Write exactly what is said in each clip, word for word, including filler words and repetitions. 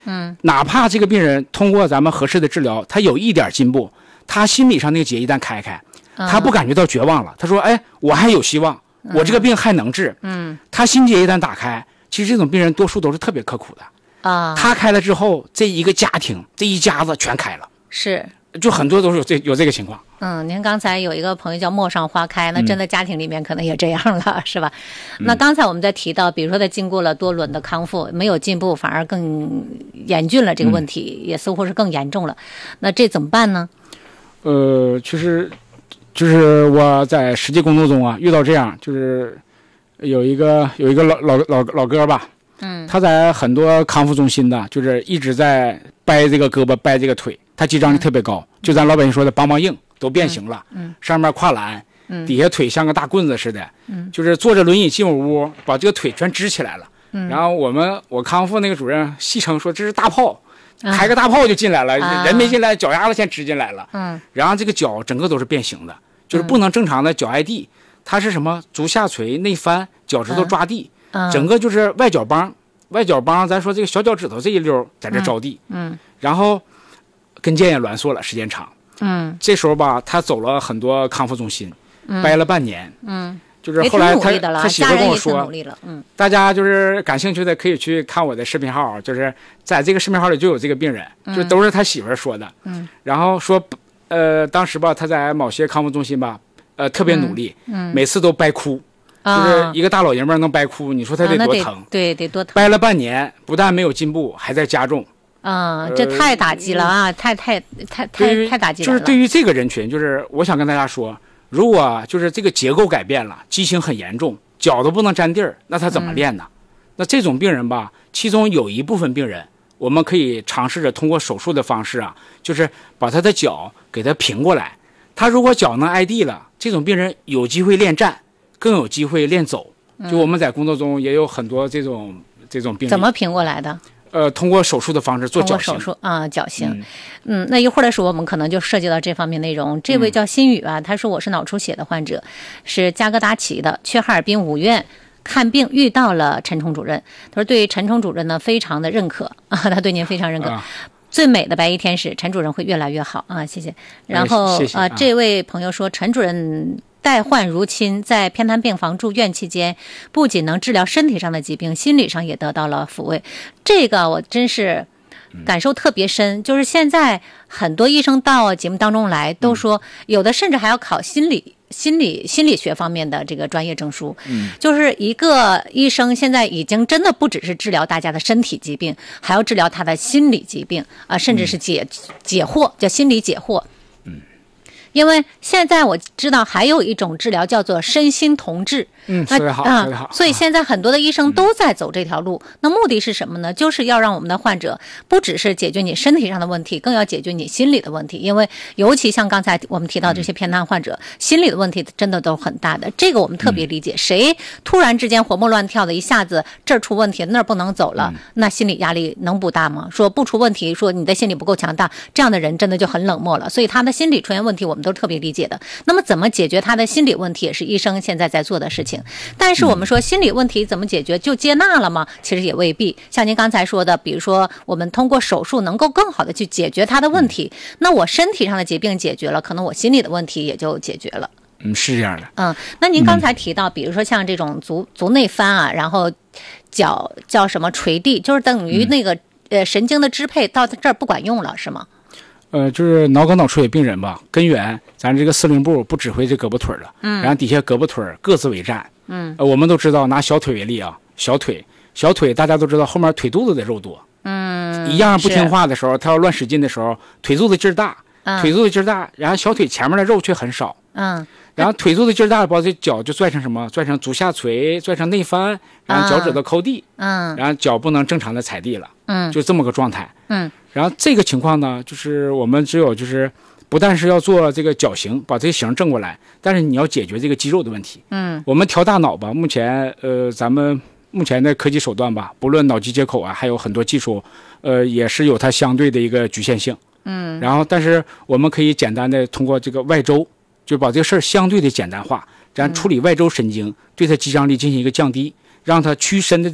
嗯， 哪怕这个病人通过咱们合适的治疗，他有一点进步，他心理上那个结一旦开开，他不感觉到绝望了，他说哎，我还有希望，我这个病还能治。 嗯， 他心结一旦打开，其实这种病人多数都是特别刻苦的啊。 他开了之后，这一个家庭这一家子全开了， 是， 就很多都是有这有这个情况。 嗯，您刚才有一个朋友叫陌上花开，那真的家庭里面可能也这样了，嗯、是吧？那刚才我们在提到，比如说他经过了多轮的康复，没有进步，反而更严峻了，这个问题、嗯、也似乎是更严重了。那这怎么办呢？ 呃，其实就是我在实际工作中啊，遇到这样，就是有一个有一个老老老老哥吧， 嗯， 他在很多康复中心的，就是一直在掰这个胳膊掰这个腿，他肌张力特别高，嗯、就咱老百姓说的梆梆硬。都变形了， 嗯， 上面跨栏， 嗯， 底下腿像个大棍子似的， 嗯， 就是坐着轮椅进我屋，把这个腿全支起来了， 嗯， 然后我们我康复那个主任戏称说这是大炮，开个大炮就进来了， 啊、 人没进来，脚丫子先支进来了， 嗯， 然后这个脚整个都是变形的，就是不能正常的脚挨地，它是什么足下垂内翻，脚趾头抓地， 嗯， 整个就是外脚帮，外脚帮，咱说这个小脚趾头这一溜在这着地， 嗯， 然后跟腱也挛缩了，时间长。 嗯， 这时候吧，他走了很多康复中心， 嗯、 掰了半年， 嗯， 就是后来他他媳妇跟我说， 嗯， 大家就是感兴趣的可以去看我的视频号，就是在这个视频号里就有这个病人， 嗯、 就都是他媳妇说的， 嗯， 然后说，呃，当时吧他在某些康复中心吧，呃，特别努力， 嗯，嗯每次都掰哭， 啊、 就是一个大老爷们能掰哭，你说他得多疼？ 啊、对，得多疼。 掰了半年，不但没有进步，还在加重。 嗯，这太打击了啊！呃、太太太太太打击了。 就是对于这个人群，就是我想跟大家说，如果就是这个结构改变了，畸形很严重，脚都不能沾地儿，那他怎么练呢？嗯、那这种病人吧，其中有一部分病人，我们可以尝试着通过手术的方式啊，就是把他的脚给他平过来。他如果脚能挨地了，这种病人有机会练站，更有机会练走。就我们在工作中也有很多这种这种病人。 怎么平过来的？ 呃，通过手术的方式做矫形。 通过手术啊，矫形。嗯, 嗯，那一会儿的时候，我们可能就涉及到这方面内容。这位叫新宇啊，他说我是脑出血的患者，是加格达奇的，去哈尔滨五院看病，遇到了陈冲主任。他说对陈冲主任呢非常的认可啊，他对您非常认可。啊最美的白衣天使，陈主任会越来越好啊，谢谢。然后、 哎、谢谢啊， 这位朋友说，陈主任代患如亲，在偏瘫病房住院期间，不仅能治疗身体上的疾病，心理上也得到了抚慰。这个我真是感受特别深，嗯、就是现在很多医生到节目当中来，都说、嗯、有的甚至还要考心理。心理心理学方面的这个专业证书， 嗯， 就是一个医生现在已经真的不只是治疗大家的身体疾病，还要治疗他的心理疾病啊、呃，甚至是解、嗯、解惑，叫心理解惑。 嗯， 因为现在我知道还有一种治疗叫做身心同治， 嗯，特别好，特别好。 所以现在很多的医生都在走这条路。嗯、那目的是什么呢？就是要让我们的患者不只是解决你身体上的问题，更要解决你心理的问题。因为尤其像刚才我们提到这些偏瘫患者，嗯、心理的问题真的都很大的。这个我们特别理解。嗯、谁突然之间活蹦乱跳的，一下子这儿出问题，那儿不能走了，嗯、那心理压力能不大吗？说不出问题，说你的心理不够强大，这样的人真的就很冷漠了。所以他的心理出现问题，我们都特别理解的。那么怎么解决他的心理问题，也是医生现在在做的事情。但是我们说心理问题怎么解决，就接纳了吗？其实也未必。像您刚才说的，比如说我们通过手术能够更好的去解决他的问题，那我身体上的疾病解决了，可能我心理的问题也就解决了。 嗯，是这样的。 嗯，那您刚才提到，比如说像这种足足内翻啊，然后脚叫什么垂地，就是等于那个、嗯、呃神经的支配到这儿不管用了，是吗？ 呃，就是脑梗脑出血病人吧，根源咱这个司令部不指挥这胳膊腿了，嗯，然后底下胳膊腿各自为战， 嗯， 呃，我们都知道，拿小腿为例啊，小腿，小腿大家都知道，后面腿肚子的肉多， 嗯， 一样不听话的时候，他要乱使劲的时候，腿肚子劲儿大， 嗯、 腿肚子劲儿大，然后小腿前面的肉却很少， 嗯， 然后腿肚子劲儿大，把这脚就拽成什么？拽成足下垂，拽成内翻，然后脚趾头抠地， 嗯， 然后脚不能正常的踩地了， 嗯， 就这么个状态， 嗯。 然后这个情况呢，就是我们只有就是不但是要做这个矫形，把这个形正过来，但是你要解决这个肌肉的问题。 嗯， 我们调大脑吧，目前呃咱们目前的科技手段吧，不论脑机接口啊，还有很多技术，呃也是有它相对的一个局限性。 嗯， 然后但是我们可以简单的通过这个外周，就把这个事儿相对的简单化，然后处理外周神经，对它肌张力进行一个降低，让它屈伸的这个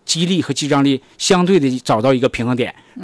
肌力和肌张力相对的找到一个平衡点，